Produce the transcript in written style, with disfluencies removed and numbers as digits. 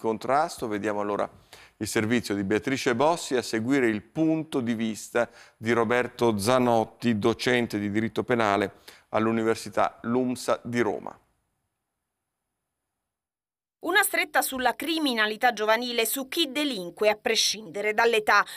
contrasto. Vediamo allora il servizio di Beatrice Bossi a seguire il punto di vista di Roberto Zanotti, docente di diritto penale all'Università LUMSA di Roma. Una stretta sulla criminalità giovanile, su chi delinque a prescindere dall'età.